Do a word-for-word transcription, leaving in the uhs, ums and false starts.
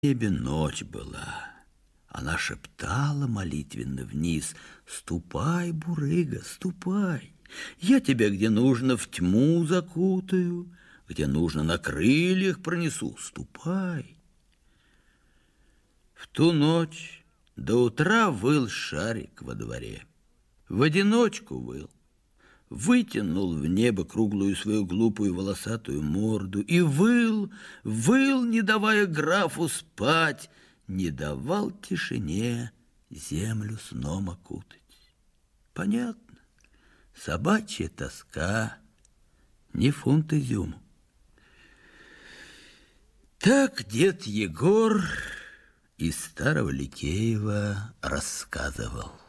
небе ночь была. Она шептала молитвенно вниз: «Ступай, Бурыга, ступай, я тебя где нужно в тьму закутаю, где нужно на крыльях пронесу, ступай». В ту ночь до утра выл шарик во дворе, в одиночку выл. Вытянул в небо круглую свою глупую волосатую морду и выл, выл, не давая графу спать, не давал тишине землю сном окутать. Понятно, собачья тоска, не фунт изюму. Так дед Егор из Старого Ликеева рассказывал.